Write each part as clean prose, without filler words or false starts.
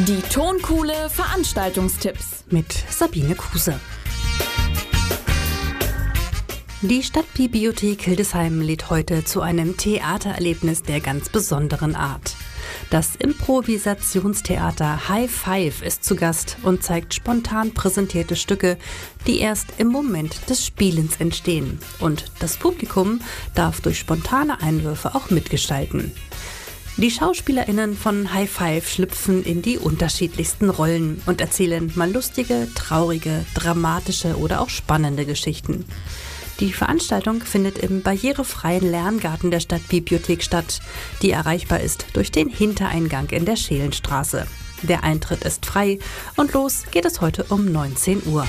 Die Tonkuhle Veranstaltungstipps mit Sabine Kuse. Die Stadtbibliothek Hildesheim lädt heute zu einem Theatererlebnis der ganz besonderen Art. Das Improvisationstheater High Five ist zu Gast und zeigt spontan präsentierte Stücke, die erst im Moment des Spielens entstehen. Und das Publikum darf durch spontane Einwürfe auch mitgestalten. Die SchauspielerInnen von High Five schlüpfen in die unterschiedlichsten Rollen und erzählen mal lustige, traurige, dramatische oder auch spannende Geschichten. Die Veranstaltung findet im barrierefreien Lerngarten der Stadtbibliothek statt, die erreichbar ist durch den Hintereingang in der Schelenstraße. Der Eintritt ist frei und los geht es heute um 19 Uhr.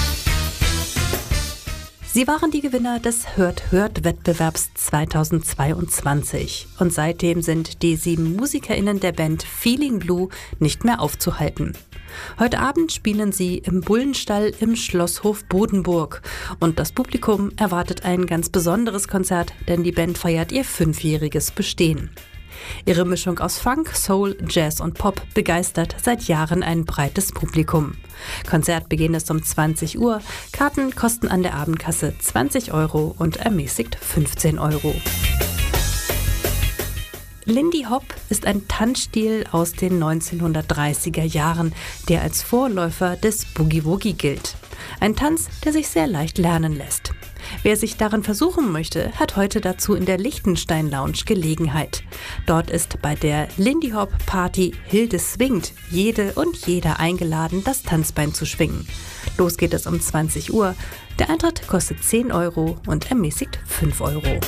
Sie waren die Gewinner des Hört-Hört-Wettbewerbs 2022 und seitdem sind die 7 MusikerInnen der Band Feeling Blue nicht mehr aufzuhalten. Heute Abend spielen sie im Bullenstall im Schlosshof Bodenburg und das Publikum erwartet ein ganz besonderes Konzert, denn die Band feiert ihr 5-jähriges Bestehen. Ihre Mischung aus Funk, Soul, Jazz und Pop begeistert seit Jahren ein breites Publikum. Konzertbeginn ist um 20 Uhr, Karten kosten an der Abendkasse 20 € und ermäßigt 15 €. Lindy Hop ist ein Tanzstil aus den 1930er Jahren, der als Vorläufer des Boogie-Woogie gilt. Ein Tanz, der sich sehr leicht lernen lässt. Wer sich daran versuchen möchte, hat heute dazu in der Lichtenstein Lounge Gelegenheit. Dort ist bei der Lindy Hop Party Hilde swingt jede und jeder eingeladen, das Tanzbein zu schwingen. Los geht es um 20 Uhr. Der Eintritt kostet 10 € und ermäßigt 5 €.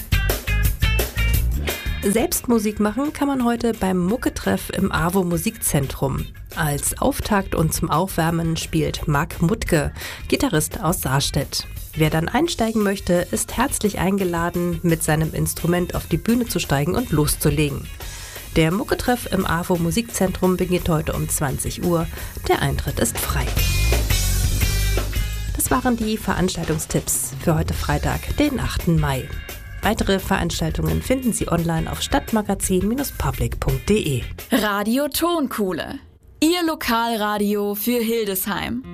Selbst Musik machen kann man heute beim Mucketreff im AWO Musikzentrum. Als Auftakt und zum Aufwärmen spielt Marc Muttke, Gitarrist aus Saarstedt. Wer dann einsteigen möchte, ist herzlich eingeladen, mit seinem Instrument auf die Bühne zu steigen und loszulegen. Der Mucketreff im AWO Musikzentrum beginnt heute um 20 Uhr. Der Eintritt ist frei. Das waren die Veranstaltungstipps für heute Freitag, den 8. Mai. Weitere Veranstaltungen finden Sie online auf stadtmagazin-public.de. Radio Tonkuhle, Ihr Lokalradio für Hildesheim.